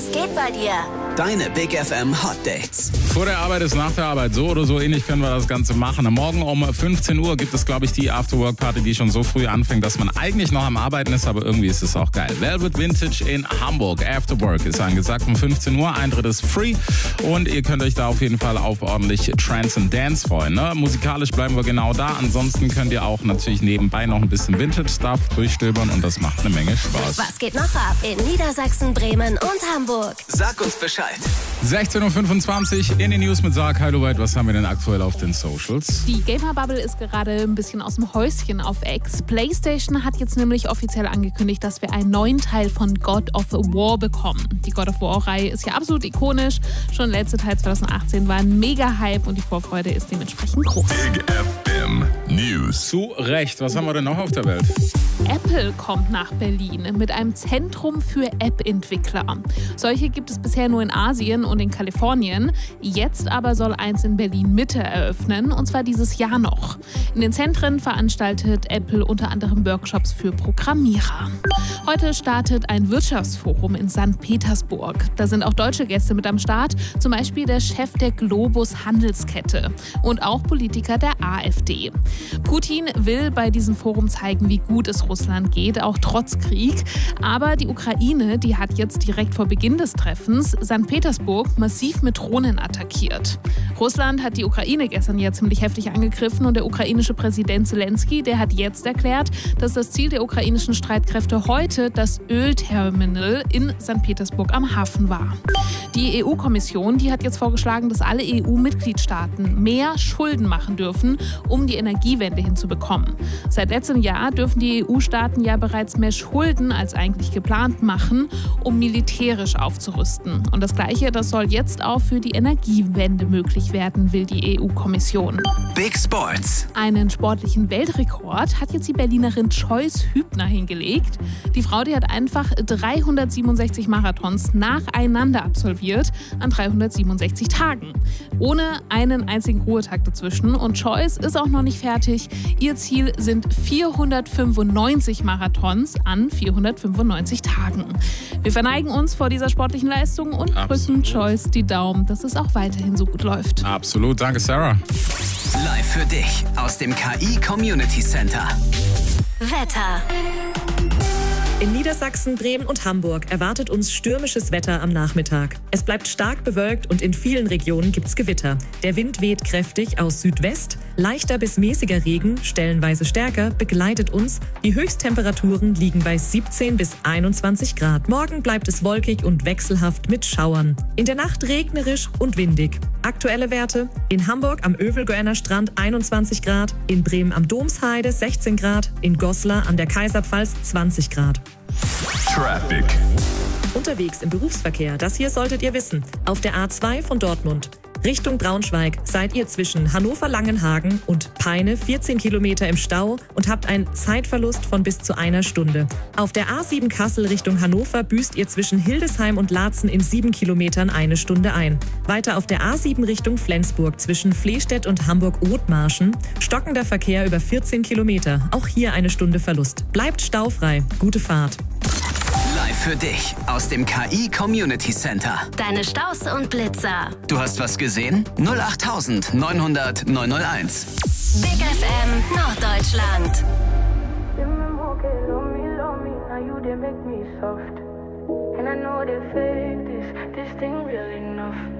Was geht bei dir? Deine Big FM Hot Dates. Vor der Arbeit ist nach der Arbeit. So oder so ähnlich können wir das Ganze machen. Morgen um 15 Uhr gibt es, glaube ich, die Afterwork-Party, die schon so früh anfängt, dass man eigentlich noch am Arbeiten ist, aber irgendwie ist es auch geil. Velvet Vintage in Hamburg. Afterwork ist angesagt um 15 Uhr. Eintritt ist free und ihr könnt euch da auf jeden Fall auf ordentlich Trance and Dance freuen. Ne? Musikalisch bleiben wir genau da. Ansonsten könnt ihr auch natürlich nebenbei noch ein bisschen Vintage-Stuff durchstöbern und das macht eine Menge Spaß. Was geht noch ab in Niedersachsen, Bremen und Hamburg? Sag uns Bescheid. 16.25 Uhr in den News mit Sarah Heiloweit. Was haben wir denn aktuell auf den Socials? Die Gamer-Bubble ist gerade ein bisschen aus dem Häuschen auf X. PlayStation hat jetzt nämlich offiziell angekündigt, dass wir einen neuen Teil von God of War bekommen. Die God of War-Reihe ist ja absolut ikonisch. Schon der letzte Teil 2018 war ein Mega-Hype und die Vorfreude ist dementsprechend groß. Big FM News. Zu Recht. Was haben wir denn noch auf der Welt? Apple kommt nach Berlin mit einem Zentrum für App-Entwickler. Solche gibt es bisher nur in Asien und in Kalifornien. Jetzt aber soll eins in Berlin-Mitte eröffnen, und zwar dieses Jahr noch. In den Zentren veranstaltet Apple unter anderem Workshops für Programmierer. Heute startet ein Wirtschaftsforum in St. Petersburg. Da sind auch deutsche Gäste mit am Start, zum Beispiel der Chef der Globus Handelskette und auch Politiker der AfD. Putin will bei diesem Forum zeigen, wie gut es Russland geht, auch trotz Krieg. Aber die Ukraine, die hat jetzt direkt vor Beginn des Treffens St. Petersburg massiv mit Drohnen attackiert. Russland hat die Ukraine gestern ja ziemlich heftig angegriffen und der ukrainische Präsident Zelensky, der hat jetzt erklärt, dass das Ziel der ukrainischen Streitkräfte heute das Ölterminal in St. Petersburg am Hafen war. Die EU-Kommission, die hat jetzt vorgeschlagen, dass alle EU-Mitgliedstaaten mehr Schulden machen dürfen, um die Energiewende hinzubekommen. Seit letztem Jahr dürfen die EU-Staaten ja bereits mehr Schulden als eigentlich geplant machen, um militärisch aufzurüsten. Und das Gleiche, das soll jetzt auch für die Energiewende möglich werden, will die EU-Kommission. Big Sports. Einen sportlichen Weltrekord hat jetzt die Berlinerin Joyce Hübner hingelegt. Die Frau, die hat einfach 367 Marathons nacheinander absolviert an 367 Tagen. Ohne einen einzigen Ruhetag dazwischen. Und Joyce ist auch noch nicht fertig. Ihr Ziel sind 495 Marathons an 495 Tagen. Wir verneigen uns vor dieser sportlichen Leistung und drücken Joyce die Daumen, dass es auch weiterhin so gut läuft. Absolut. Danke, Sarah. Live für dich aus dem KI Community Center. Wetter. In Niedersachsen, Bremen und Hamburg erwartet uns stürmisches Wetter am Nachmittag. Es bleibt stark bewölkt und in vielen Regionen gibt's Gewitter. Der Wind weht kräftig aus Südwest. Leichter bis mäßiger Regen, stellenweise stärker, begleitet uns. Die Höchsttemperaturen liegen bei 17 bis 21 Grad. Morgen bleibt es wolkig und wechselhaft mit Schauern. In der Nacht regnerisch und windig. Aktuelle Werte: in Hamburg am Övelgöerner Strand 21 Grad, in Bremen am Domsheide 16 Grad, in Goslar an der Kaiserpfalz 20 Grad. Traffic. Unterwegs im Berufsverkehr, das hier solltet ihr wissen. Auf der A2 von Dortmund Richtung Braunschweig seid ihr zwischen Hannover-Langenhagen und Peine 14 Kilometer im Stau und habt einen Zeitverlust von bis zu einer Stunde. Auf der A7 Kassel Richtung Hannover büßt ihr zwischen Hildesheim und Laatzen in 7 Kilometern eine Stunde ein. Weiter auf der A7 Richtung Flensburg zwischen Flehstedt und Hamburg-Othmarschen stockender Verkehr über 14 Kilometer. Auch hier eine Stunde Verlust. Bleibt staufrei. Gute Fahrt. Live für dich aus dem KI Community Center. Deine Staus und Blitzer. Du hast was gesehen? 08000 900 901. Big FM Norddeutschland. And I know they fake this thing real enough.